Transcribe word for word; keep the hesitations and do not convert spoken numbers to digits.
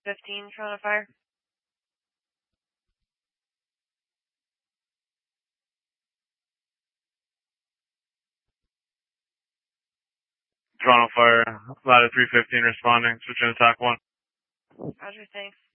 fifteen, Toronto Fire. Toronto Fire, ladder three fifteen responding, switching attack one. Roger, thanks.